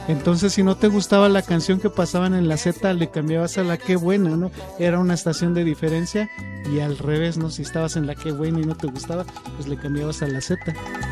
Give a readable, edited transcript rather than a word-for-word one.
Entonces, si no te gustaba la canción que pasaban en la Z, le cambiabas a la Qué Buena, ¿no? Era una estación de diferencia, y al revés, ¿no? Si estabas en la Qué Buena y no te gustaba, pues le cambiabas a la Z.